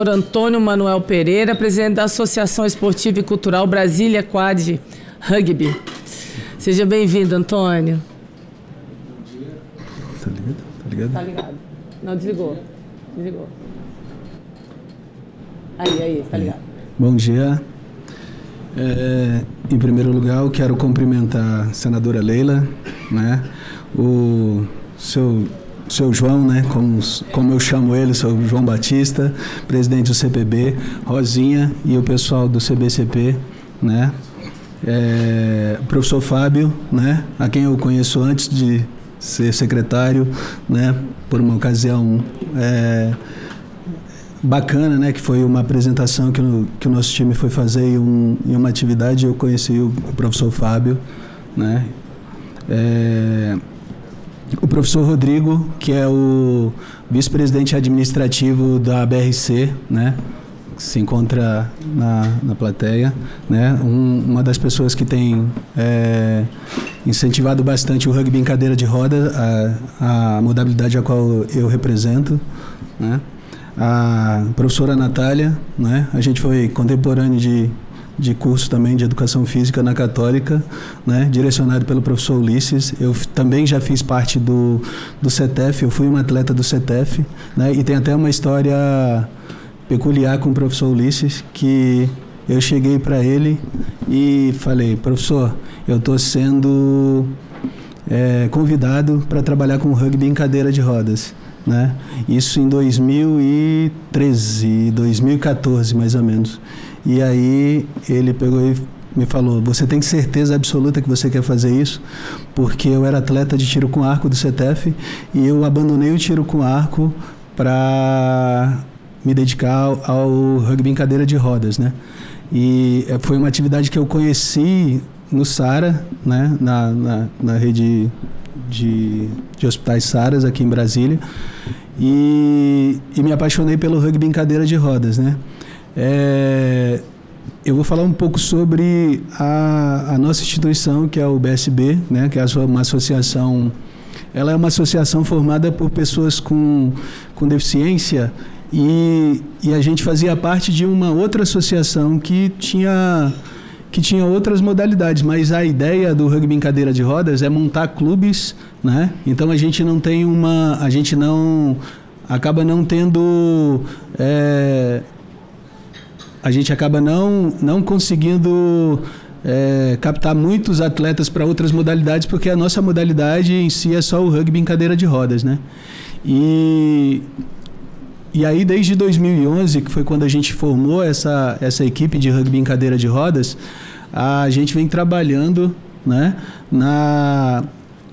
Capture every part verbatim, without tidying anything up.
Antônio Manuel Pereira, presidente da Associação Esportiva e Cultural Brasília Quad Rugby. Seja bem-vindo, Antônio. Tá ligado? Tá ligado? Tá ligado. Não, desligou. Desligou. Aí, aí, tá ligado. Bom dia. É, em primeiro lugar, eu quero cumprimentar a senadora Leila, né? O seu... Seu João, né, como, como eu chamo ele, sou João Batista, presidente do C P B, Rosinha e o pessoal do C B C P, né, é, o professor Fábio, né, a quem eu conheço antes de ser secretário, né, por uma ocasião é, bacana, né, que foi uma apresentação que o, que o nosso time foi fazer em, um, em uma atividade, eu conheci o, o professor Fábio, né, é, o professor Rodrigo, que é o vice-presidente administrativo da B R C, né, que se encontra na, na plateia, né, um, uma das pessoas que tem é, incentivado bastante o rugby em cadeira de roda, a, a modalidade a qual eu represento, né, a professora Natália, né, a gente foi contemporâneo de de curso também de Educação Física na Católica, né, direcionado pelo professor Ulisses. Eu também já fiz parte do, do C T F, eu fui um atleta do C T F, né, e tem até uma história peculiar com o professor Ulisses, que eu cheguei para ele e falei: professor, eu estou sendo é, convidado para trabalhar com rugby em cadeira de rodas. Né? Isso em dois mil e treze, dois mil e quatorze, mais ou menos. E aí ele pegou e me falou: você tem certeza absoluta que você quer fazer isso? Porque eu era atleta de tiro com arco do C T F e eu abandonei o tiro com arco para me dedicar ao, ao rugby em cadeira de rodas, né? E foi uma atividade que eu conheci no SARA, né? na, na, na rede de, de hospitais SARAs aqui em Brasília, e, e me apaixonei pelo rugby em cadeira de rodas, né? É, eu vou falar um pouco sobre a, a nossa instituição, que é o B S B, né, que é uma associação, ela é uma associação formada por pessoas com, com deficiência, e, e a gente fazia parte de uma outra associação que tinha, que tinha outras modalidades, mas a ideia do rugby em cadeira de rodas é montar clubes, né? Então a gente não tem uma, a gente não, acaba não tendo... É, a gente acaba não, não conseguindo é, captar muitos atletas para outras modalidades, porque a nossa modalidade em si é só o rugby em cadeira de rodas, né? E, e aí, desde dois mil e onze, que foi quando a gente formou essa, essa equipe de rugby em cadeira de rodas, a gente vem trabalhando, né, na...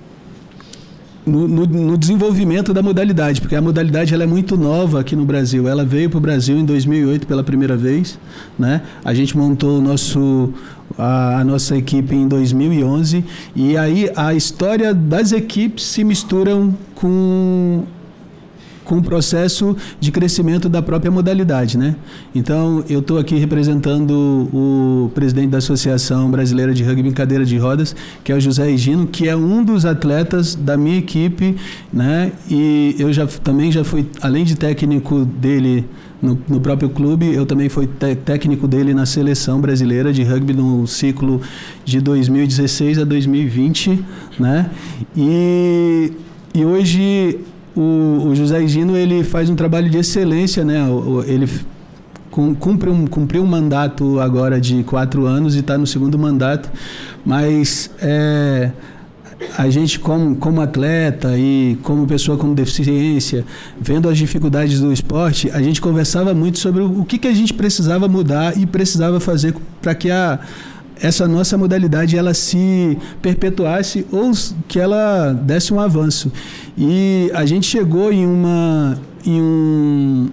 No, no, no desenvolvimento da modalidade, porque a modalidade ela é muito nova aqui no Brasil. Ela veio para o Brasil em dois mil e oito pela primeira vez, né? A gente montou o nosso, a, a nossa equipe em dois mil e onze, e aí a história das equipes se misturam com com o processo de crescimento da própria modalidade, né? Então, eu estou aqui representando o presidente da Associação Brasileira de Rugby em Cadeira de Rodas, que é o José Higino, que é um dos atletas da minha equipe, né? E eu já, também já fui, além de técnico dele no, no próprio clube, eu também fui técnico dele na Seleção Brasileira de Rugby no ciclo de dois mil e dezesseis a dois mil e vinte, né? E, e hoje... O, o José Higino, ele faz um trabalho de excelência, né? O, o, ele cumpre um, cumpriu um mandato agora de quatro anos e está no segundo mandato, mas é, a gente como, como atleta e como pessoa com deficiência, vendo as dificuldades do esporte, a gente conversava muito sobre o, o que, que a gente precisava mudar e precisava fazer para que a essa nossa modalidade ela se perpetuasse ou que ela desse um avanço. E a gente chegou em uma em um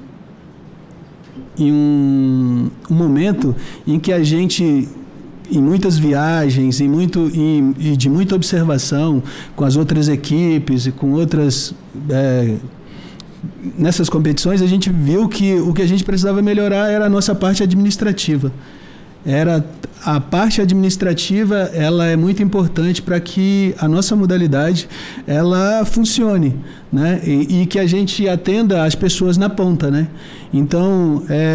em um, um momento em que a gente, em muitas viagens, em muito, em, e de muita observação com as outras equipes e com outras é, nessas competições, a gente viu que o que a gente precisava melhorar era a nossa parte administrativa. era a parte administrativa, ela é muito importante para que a nossa modalidade ela funcione, né? E, e que a gente atenda as pessoas na ponta, né? Então, é